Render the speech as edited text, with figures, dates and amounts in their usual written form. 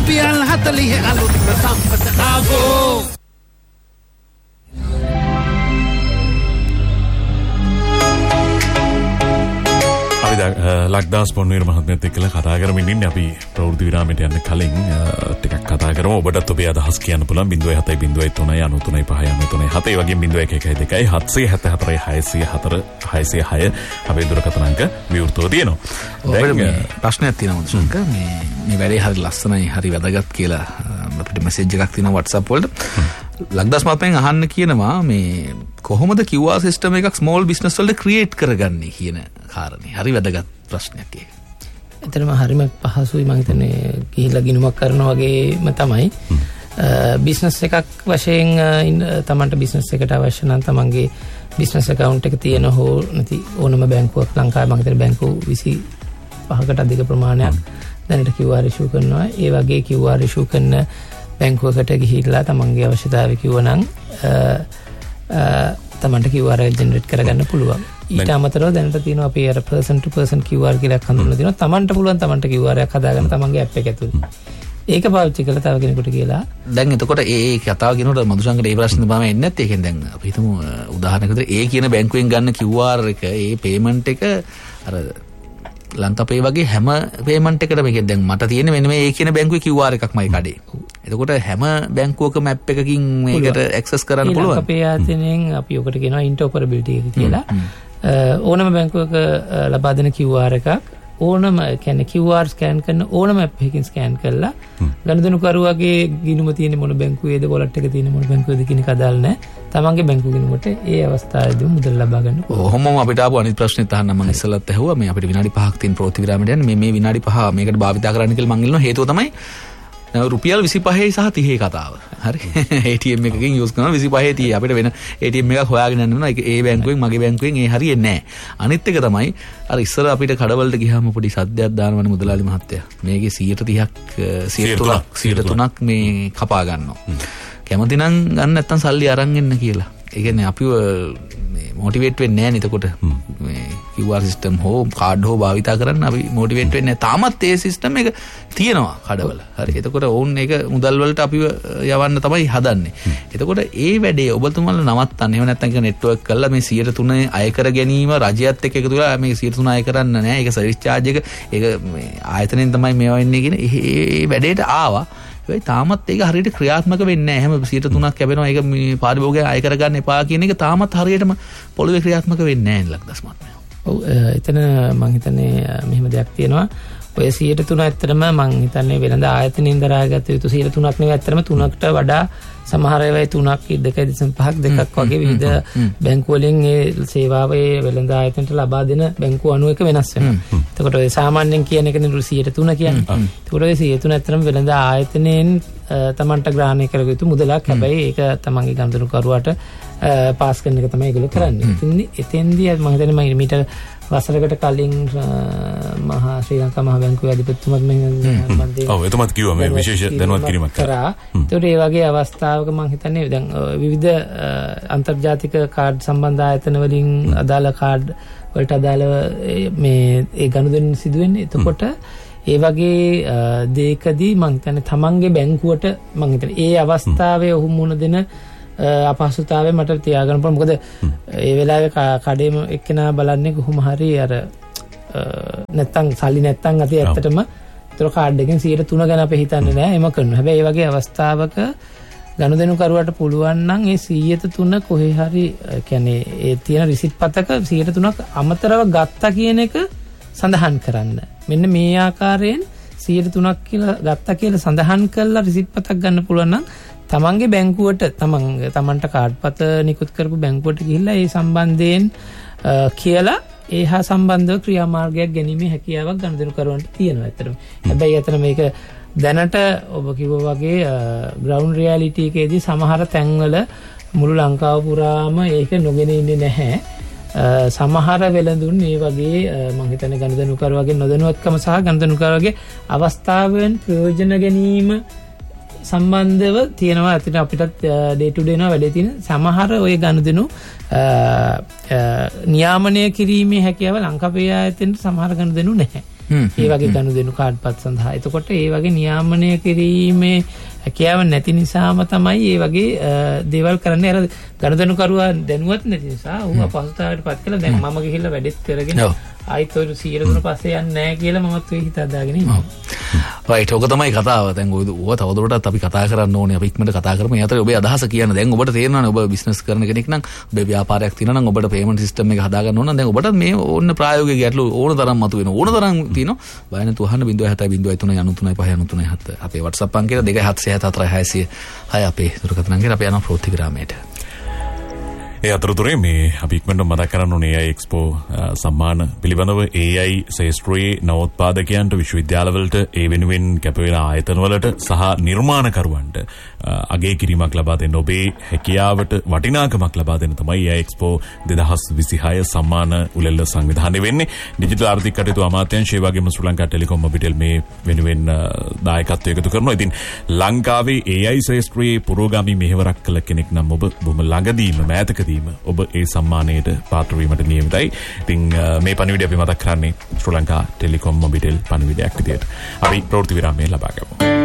රුපියල් 40 අලුත්ම සම්පත ආවෝ. ලක්දාස් පොන්වීර මහත්මයත් එක්කලා කතා කරමින් ඉන්නේ. අපි ප්‍රවෘත්ති විරාමයට යන්න කලින් ටිකක් කතා කරමු. ඔබටත් ඔබේ අදහස් කියන්න පුළුවන් 0703939397 වගේම 0112674606 අපේ දුරකථන අංක විවෘතව තියෙනවා. දැන් ප්‍රශ්නයක් තියෙනවා සුන්ක මේ වැඩේ හරි ලස්සනයි හරි වැදගත් කියලා අපිට මෙසේජ් එකක් තියෙනවා WhatsApp වලට. ලක්දාස් මහත්මයන් අහන්න කියනවා මේ කොහොමද QR සිස්ටම් එකක් ස්මෝල් බිස්නස් වලට ක්‍රියේට් කරගන්නේ කියන කාරණේ. හරි වැදගත් ප්‍රශ්නයක් ඒක. එතරම් හරිම පහසුයි මම හිතන්නේ ගිහිල්ලා ගිණුමක් කරනවා වගේම තමයි. බිස්නස් එකක් වශයෙන් තමන්ට බිස්නස් එකට අවශ්‍ය නම් තමන්ගේ බිස්නස් account එක තියෙන හෝ නැති ඕනම බැංකුවක් ලංකාවේ මම හිතන්නේ බැංකු 25කට අධික ප්‍රමාණයක් දැනට QR issue කරනවා. ඒ වගේ QR issue කරන බැංකුවකට ගිහිල්ලා තමන්ගේ අවශ්‍යතාවය කිව්වනම් තමන්ට QR ජෙනරේට් කරගන්න පුළුවන්. ඊට අමතරව දැනට තියෙනවා අපි අර person to person QR කියලා හඳුන්වලා තියෙනවා. තමන්ට පුළුවන් තමන්ට QR එකක් හදාගන්න තමන්ගේ app එක ඇතුළේ. ඒක පාවිච්චි කරලා තව කෙනෙකුට කියලා. දැන් එතකොට ඒ කතාව කියනකොට මදුශංකර ඒ ප්‍රශ්නේ තමයි එන්නේ නැත්තේ. ඒකෙන් දැන් අපි හිතමු උදාහරණයක් විදිහට ඒ කියන බැංකුවෙන් ගන්න QR එක ඒ payment එක අර ලංකාවේ වගේ හැම payment එකකටම මේක දැන් මට තියෙන්නේ මෙන්න මේ ඒ කියන බැංකුවේ QR එකක්මයි කඩේ. එතකොට හැම බැංකුවකම app එකකින් මේකට access කරන්න පුළුවන්. ලංකාවේ ආතනෙන් අපි ඔකට කියනවා interoperability එක කියලා. ඕනම බැංකුවක ලබා දෙන QR එකක් ඕනම කියන්නේ QR ස්කෑන් කරන ඕනම app එකකින් ස්කෑන් කරලා ගනුදෙනුකරුවගේ ගිණුම තියෙන මොන බැංකුවේද වොලට් එක තියෙන මොන බැංකුවේද කියන එක අදාළ නැහැ. තමන්ගේ බැංකු ගිණුමට ඒ අවස්ථාවේදී මුදල් ලබා ගන්න පුළුවන්. ඔහොමම අපිට ආපු අනිත් ප්‍රශ්නෙත් අහන්න මම ඉස්සෙල්ලත් ඇහුවා. මේ අපිට විනාඩි 5ක් තියෙන ප්‍රවෘත්ති විරාමයට යන්න මේ විනාඩි 5 මේකට භාවිතා කරන්න කියලා මම ඉල්ලනවා. හේතුව තමයි රුපියල් 25 සහ 30 කතාව. හරි. ATM එකකින් යූස් කරනවා 25 30 අපිට වෙන ATM එකක් හොයාගෙන යන්න වෙනවා. ඒ බැංකුවෙන් මගේ බැංකුවෙන් ඒ හරියන්නේ නැහැ. අනිත් එක තමයි අර ඉස්සර අපිට කඩවලට ගියාම පොඩි සද්දයක් දානවනේ මුදලාලි මහත්තයා. මේකේ 130ක් මේ කපා ගන්නවා. කැමති නම් ගන්න නැත්තම් සල්ලි අරන් එන්න කියලා. ඒ කියන්නේ අපිව මොටිවේට් වෙන්නේ නැහැ නේද? එතකොට මේ QR සිස්ටම් හෝ කාඩ් හෝ භාවිතා කරන්න අපි මොටිවේට් වෙන්නේ නැහැ. තාමත් ඒ සිස්ටම් එක තියෙනවා කඩවල. හරි. එතකොට ඕන් ඒක මුදල් වලට අපිව යවන්න තමයි හදන්නේ. එතකොට ඒ වැඩේ ඔබතුමාලා නවත්තන්න. එහෙම නැත්නම් ඒක නෙට්වර්ක් කරලා මේ 103 අය කර ගැනීම රජයත් එක්ක එකතු වෙලා මේ 103 අය කරන්න නැහැ. ඒක සර්විස් චාර්ජ් එක ඒක මේ ආයතනයෙන් තමයි මේවා වෙන්නේ කියන ඒ වැඩේට ආවා. ඒ තාමත් ඒක හරියට ක්‍රියාත්මක වෙන්නේ නැහැ. එහෙම 103ක් කැපෙනවා. ඒක මේ පාරිභෝගිකයන් අය කරගන්න එපා කියන එක තාමත් හරියටම පොළවේ ක්‍රියාත්මක වෙන්නේ නැහැ ලක්දාස් මහත්මයා. ඔව් එතන මම හිතන්නේ මෙහෙම දෙයක් තියෙනවා. ඔය 103 ඇත්තටම මම හිතන්නේ වෙනද ආයතනින් දරාගත්ත යුතු 103ක් නෙවෙයි ඇත්තටම 3කට වඩා සමහර ඒවායි 3ක් 2.5ක් දෙකක් වගේ විවිධ බැංකු වලින් ඒ සේවාව ඒ වෙළඳ ආයතනට ලබා දෙන බැංකු අණු එක වෙනස් වෙනවා. එතකොට ඔය සාමාන්‍යයෙන් කියන එක නේ 103 කියන්නේ. එතකොට ඔය 103 ඇත්තටම වෙළඳ ආයතනයෙන් තමන්ට ග්‍රහණය කර යුතු මුදලක්. හැබැයි ඒක තමන්ගේ ගනුදෙනුකරුවාට පාස් කරන එක තමයි ඒගොල්ලෝ කරන්නේ. එතෙන්දී මම හිතන්නේ මම මීට වසරකට කලින් මහා ශ්‍රී ලංකා මහ බැංකුවේ අධිපතිතුමත් මම එතුමත් කිව්වා මේ විශේෂ දැනුවත් කිරීමක් කරා. ඒකට ඒ වගේ අවස්ථාවක මම හිතන්නේ දැන් විවිධ අන්තර්ජාතික කාඩ් සම්බන්ධ ආයතන වලින් අදාළ කාඩ් වලට අදාළව මේ ඒ ගනුදෙනු සිදු වෙන්නේ. එතකොට ඒ වගේ දෙයකදී මම හිතන්නේ තමන්ගේ බැංකුවට මම හිතන්නේ ඒ අවස්ථාවේ ඔහු මුණ දෙන අපහසුතාවය මට තියාගන්න පුළුවන්. මොකද ඒ වෙලාවේ කඩේම එක්කෙනා බලන්නේ කොහොම හරි අර නැත්තම් සල්ලි නැත්තම් අති ඇත්තටම ඒතර කාඩ් එකෙන් 103 ගැන අපි හිතන්නේ නැහැ. එම කරනවා. හැබැයි මේ වගේ අවස්ථාවක ගනුදෙනුකරුවාට පුළුවන් නම් ඒ 103 කොහේ හරි කියන්නේ ඒ තියෙන රිසිට් පතක 103ක් අමතරව ගත්තා කියන එක සඳහන් කරන්න. මෙන්න මේ ආකාරයෙන් 103ක් කියලා ගත්තා කියලා සඳහන් කරලා රිසිට් පතක් ගන්න පුළුවන් නම් තමන්ගේ බැංකුවට තමන්ට කාඩ්පත නිකුත් කරපු බැංකුවට ගිහිල්ලා ඒ සම්බන්ධයෙන් කියලා ඒ හා සම්බන්ධව ක්‍රියාමාර්ගයක් ගැනීමේ හැකියාවක් ගනුදෙනුකරුවන්ට තියෙනවා ඇත්තටම. හැබැයි අතන මේක දැනට ඔබ කිව්වා වගේ ග්‍රවුන්ඩ් රියැලිටි එකේදී සමහර තැන්වල මුළු ලංකාව පුරාම ඒක නොගෙන ඉන්නේ නැහැ. සමහර වෙළඳුන් මේ වගේ මම හිතන්නේ ගනුදෙනුකරුවගේ නොදැනුවත්කම සහ ගනුදෙනුකරුවගේ අවස්ථාවෙන් ප්‍රයෝජන ගැනීම සම්බන්ධව තියෙනවා. අතින් අපිටත් ඩේ ටු ඩේ නවා වැඩේ තියෙන සමහර ඔය ගනුදෙනු නියාමනය කිරීමේ හැකියාව ලංකාවේ ආයතනයේ සමහර ගනුදෙනු නැහැ. ඒ වගේ ගනුදෙනු කාඩ්පත් සඳහා. එතකොට ඒ වගේ නියාමනය කිරීමේ හැකියාව නැති නිසාම තමයි ඒ වගේ දේවල් කරන්නේ. අර ගනුදෙනුකරුවා දැනුවත් නැති නිසා ඌ අපහසුතාවයට පත් කළා. දැන් මම ගිහිල්ලා වැඩෙත් කරගෙන ආයිත් ඔය 100 පස්සේ යන්නේ නැහැ කියලා මමත් ඔය හිත හදාගෙන ඉන්නවා. රයිට්. ඔක තමයි කතාව. දැන් ඔය තවදුරටත් අපි කතා කරන්න ඕනේ. අපි ඉක්මනට කතා කරමු. ඒ අතරේ ඔබේ අදහස කියන්න. දැන් ඔබට තේරෙනවනේ ඔබ බිස්නස් කරන කෙනෙක් නම් ඔබේ ව්‍යාපාරයක් තියෙනවා නම් ඔබට පේමන්ට් සිස්ටම් එක හදාගන්න ඕන නම් දැන් ඔබට මේ ඕන ප්‍රායෝගික ගැටලු ඕන තරම් මතුවෙනවා. ඕන තරම් තියෙනවා. බය නැතුව අහන්න 070 අපේ WhatsApp අංකය 2744 අපේ දුරකථන අංකයට අපි යනවා ප්‍රෝත්තිග්‍රාමයට. ඒ අතරතුරේ මේ අපි ඉක්මනට මතක් කරන්න ඕනේ AI Expo සම්මාන පිළිබඳව AI ශාස්ත්‍රීය නවෝත්පාදකයන්ට විශ්වවිද්‍යාලවලට ඒ වෙනුවෙන් කැපවෙන ආයතනවලට සහ නිර්මාණකරුවන්ට අගය කිරීමක් ලබා දෙන්න ඔබේ හැකියාවට වටිනාකමක් ලබා දෙන්න තමයි AI Expo 2026 සම්මාන උළෙල්ල සංවිධානය වෙන්නේ. ඩිජිටල් ආර්ථික කටයුතු අමාත්‍යාංශය වගේම ශ්‍රී ලංකා ටෙලිකොම් මොබිටෙල් මේ වෙනුවෙන් දායකත්වය එකතු කරනවා. ඉතින් ලංකාවේ AI ශාස්ත්‍රීය පුරෝගාමී මෙහෙවරක් කළ කෙනෙක් නම් ඔබ බොහොම ළඟදීම මෑතක ඔබ ඒ සම්මානයට පාත්‍ර වීමට නියමිතයි. ඉතින් මේ පණිවිඩය අපි මතක් කරන්නේ ශ්‍රී ලංකා ටෙලිකොම් මොබිටෙල් පණිවිඩයක් විදියට. අපි ප්‍රවෘත්ති විරාමය ලබා ගමු.